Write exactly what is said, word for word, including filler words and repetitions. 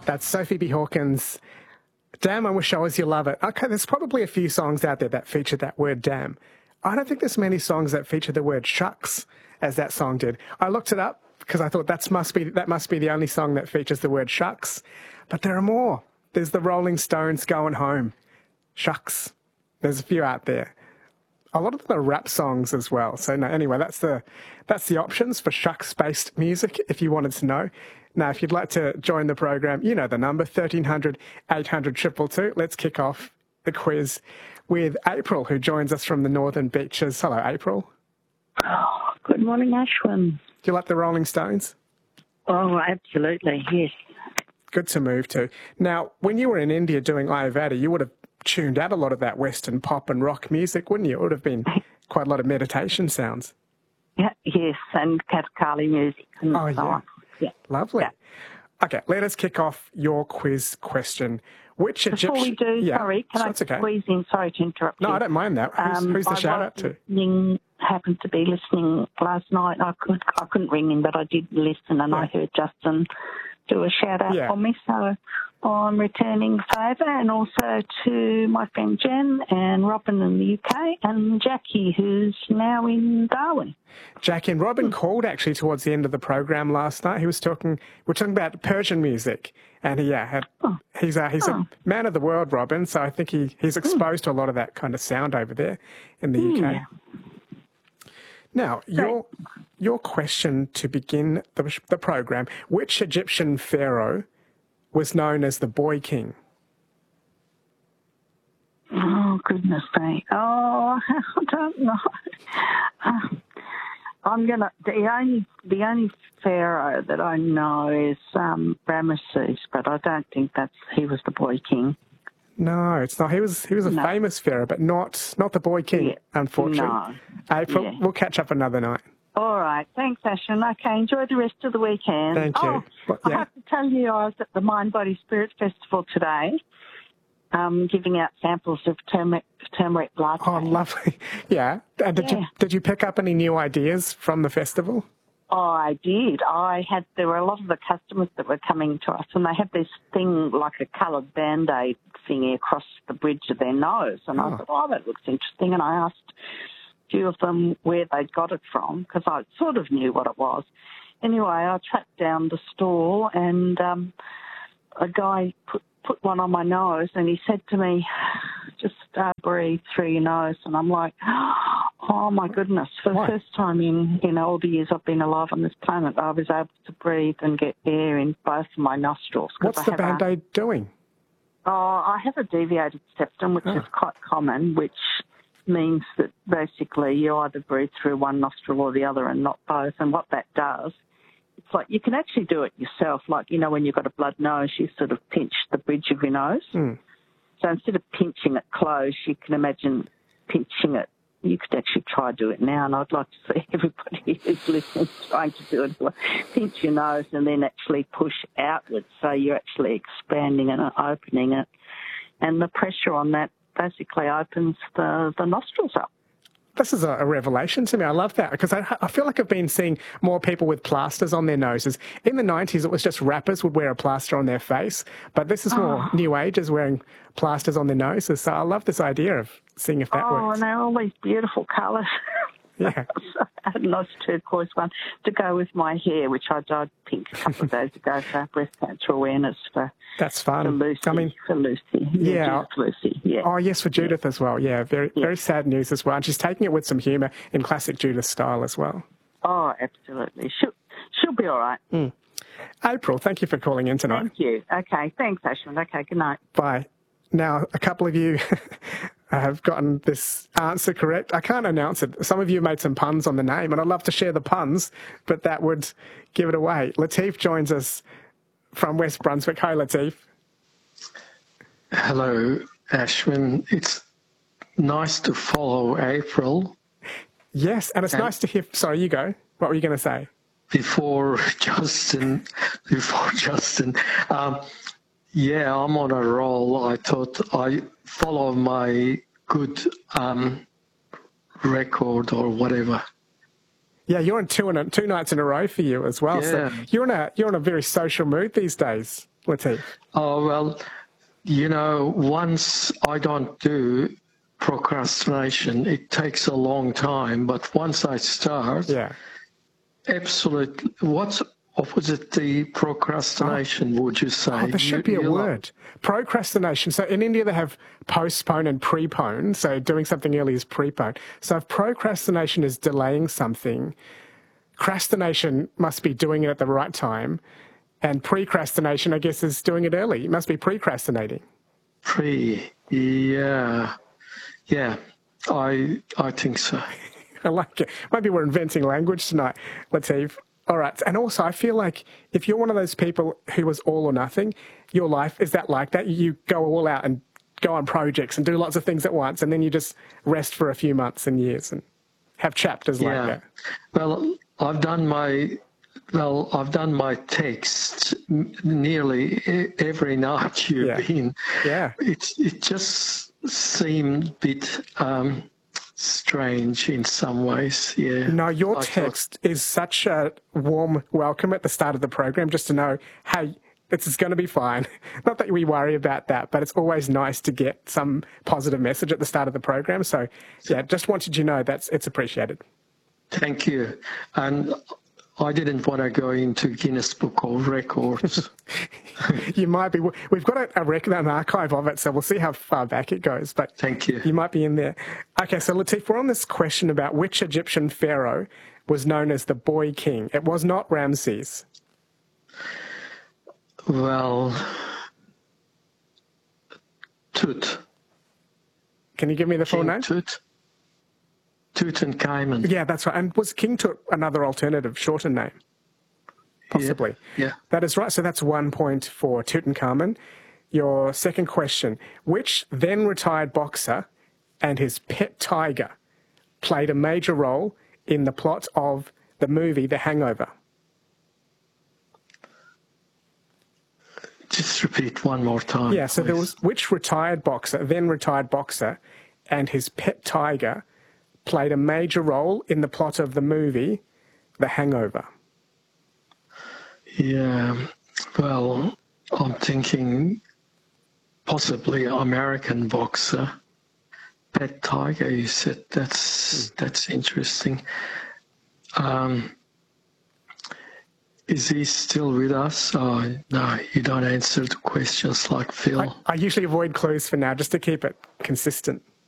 That's Sophie B. Hawkins. Damn, I wish I was your lover. Okay, there's probably a few songs out there that feature that word damn. I don't think there's many songs that feature the word shucks as that song did. I looked it up because I thought that must be that must be the only song that features the word shucks. But there are more. There's the Rolling Stones, Going Home. Shucks. There's a few out there. A lot of them are rap songs as well. So no, anyway, that's the that's the options for shucks-based music, if you wanted to know. Now, if you'd like to join the program, you know the number, thirteen hundred, eight hundred, two two two. Let's kick off the quiz with April, who joins us from the Northern Beaches. Hello, April. Oh, good morning, Ashwin. Do you like the Rolling Stones? Oh, absolutely, yes. Good to move to. Now, when you were in India doing Ayurveda, you would have tuned out a lot of that Western pop and rock music, wouldn't you? It would have been quite a lot of meditation sounds. Yeah, yes, and Kathakali music and oh, so yeah. on. Yeah. Lovely. Yeah. Okay, let us kick off your quiz question. Which Before Egyptian... we do, yeah, sorry, can I okay. squeeze in? Sorry to interrupt no, you. I don't mind that. Who's, Um, who's the I shout-out to? Listening, happened to be listening last night. I, could, I couldn't ring in, but I did listen, and Yeah. I heard Justin do a shout-out Yeah. for me, so I'm returning favour, and also to my friend Jen and Robin in the U K, and Jackie, who's now in Darwin. Jackie and Robin called actually towards the end of the program last night. He was talking, we're talking about Persian music, and he, yeah, had, Oh. he's a he's Oh. a man of the world, Robin. So I think he he's exposed to a lot of that kind of sound over there in the U K. Yeah. Now, your your question to begin the, the program: which Egyptian pharaoh was known as the Boy King? Oh, goodness me. Oh, I don't know. Uh, I'm going to, the only, the only pharaoh that I know is um, Ramesses, but I don't think that's, he was the Boy King. No, it's not. He was he was a No. famous pharaoh, but not not the Boy King, Yeah. unfortunately. No. April, Yeah. we'll catch up another night. All right. Thanks, Ashton. Okay, enjoy the rest of the weekend. Thank you. Oh, What- I yeah. have to tell you, I was at the Mind Body Spirit Festival today, um, giving out samples of turmeric, turmeric latte. Oh, lovely. Yeah. And did Yeah. you did you pick up any new ideas from the festival? Oh, I did. I had, there were a lot of the customers that were coming to us, and they had this thing like a coloured Band-Aid thingy across the bridge of their nose. And Oh. I thought, oh, that looks interesting. And I asked a few of them where they'd got it from, because I sort of knew what it was. Anyway, I tracked down the store, and um, a guy put, put one on my nose, and he said to me, just uh, breathe through your nose. And I'm like, oh, my goodness. For Why? the first time in, in all the years I've been alive on this planet, I was able to breathe and get air in both of my nostrils. 'cause What's I the have a- Band-Aid doing? Oh, I have a deviated septum, which Oh. is quite common, which means that basically you either breathe through one nostril or the other and not both. And what that does, it's like you can actually do it yourself. Like, you know, when you've got a blood nose, you sort of pinch the bridge of your nose. Hmm. So instead of pinching it close, you can imagine pinching it. You could actually try to do it now, and I'd like to see everybody who's listening trying to do it. Pinch your nose and then actually push outwards, so you're actually expanding and opening it. And the pressure on that basically opens the, the nostrils up. This is a, a revelation to me. I love that because I, I feel like I've been seeing more people with plasters on their noses. In the nineties, it was just rappers would wear a plaster on their face, but this is more Oh. new agers wearing plasters on their noses. So I love this idea of seeing if that Oh, works. and they're all these beautiful colours. Yeah. So I had a nice turquoise one to go with my hair, which I dyed pink a couple of days ago for breast cancer awareness for, That's for fun. Lucy. I mean, for Lucy. Yeah. Judith Lucy. Yeah. oh, yes, for Judith as well. Yeah, very Yeah. very sad news as well. And she's taking it with some humour in classic Judith style as well. Oh, absolutely. She'll, she'll be all right. Mm. April, thank you for calling in tonight. Thank you. Okay. Thanks, Ashwin. Okay. Good night. Bye. Now, a couple of you have gotten this answer correct. I can't announce it. Some of you made some puns on the name, and I'd love to share the puns, but that would give it away. Latif joins us from West Brunswick. Hi, Latif. Hello, Ashwin. It's nice to follow April. Yes, and it's And- nice to hear... Sorry, you go. What were you going to say? Before Justin, before Justin, um, yeah, I'm on a roll. I thought I follow my good um, record or whatever. Yeah, you're on two, in a, two nights in a row for you as well. Yeah. So you're in a you're in a very social mood these days. Let's see. Oh, well, you know, once I don't do procrastination, it takes a long time, but once I start, Yeah. absolutely. What's opposite the procrastination, would you say? Oh, there should be You- a you lo- word. Procrastination. So in India, they have postpone and prepone. So doing something early is prepone. So if procrastination is delaying something, crastination must be doing it at the right time. And precrastination, I guess, is doing it early. It must be precrastinating. Pre, yeah, yeah, I I think so. I like it. Maybe we're inventing language tonight. Let's see. All right. And also, I feel like if you're one of those people who was all or nothing, your life is that like that. You go all out and go on projects and do lots of things at once, and then you just rest for a few months and years and have chapters like Yeah. that. Well, I've done my well, I've done my text n- nearly e- every night you've Yeah. been. Yeah. It it just seemed a bit um, strange in some ways. Yeah. No, your I thought- text is such a warm welcome at the start of the program, just to know, hey, it's going to be fine. Not that we worry about that, but it's always nice to get some positive message at the start of the program. So, yeah, just wanted you to know that's it's appreciated. Thank you. And I didn't want to go into Guinness Book of Records. You might be. We've got a, a record, an archive of it, so we'll see how far back it goes. But Thank you. You might be in there. Okay, so Latif, we're on this question about which Egyptian pharaoh was known as the Boy King. It was not Ramses. Well, Tut. Can you give me the full King name? Tut. Tutankhamun. Yeah, that's right. And was King Tut another alternative, shorter name? Possibly. Yeah. That is right. So that's one point for Tutankhamun. Your second question. Which then retired boxer and his pet tiger played a major role in the plot of the movie The Hangover? Just repeat one more time. Yeah, so there please. was which retired boxer, then retired boxer, and his pet tiger played a major role in the plot of the movie The Hangover? Yeah. Well, I'm thinking possibly American boxer. Pet tiger, you said. That's that's interesting. Um, is he still with us? Oh, no, you don't answer the questions like Phil. I, I usually avoid clues for now just to keep it consistent.